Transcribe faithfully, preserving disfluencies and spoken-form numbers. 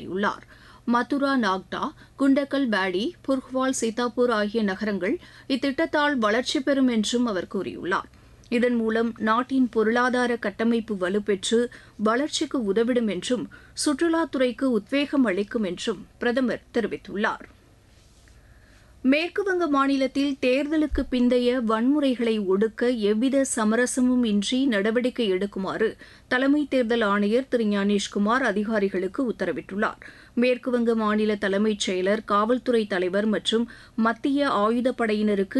கூறியுள்ளார். மதுரா, நாக்டா, குண்டக்கல் பேடி, புர்ஹ்வால், சீதாப்பூர் ஆகிய நகரங்கள் இத்திட்டத்தால் வளர்ச்சி பெறும் என்றும் அவர் கூறியுள்ளார். இதன் மூலம் நாட்டின் பொருளாதார கட்டமைப்பு வலுப்பெற்று வளர்ச்சிக்கு உதவிடும் என்றும் சுற்றுலாத்துறைக்கு உத்வேகம் அளிக்கும் என்றும் பிரதமர் தெரிவித்துள்ளார். மேற்குவங்க மாநிலத்தில் தேர்தலுக்கு பிந்தைய வன்முறைகளை ஒடுக்க எவ்வித சமரசமும் இன்றி நடவடிக்கை எடுக்குமாறு தலைமை தேர்தல் ஆணையர் திரு ஞானேஷ்குமார் அதிகாரிகளுக்கு உத்தரவிட்டுள்ளார். மேற்குவங்க மாநில தலைமைச் செயலர், காவல்துறை தலைவர் மற்றும் மத்திய ஆயுதப்படையினருக்கு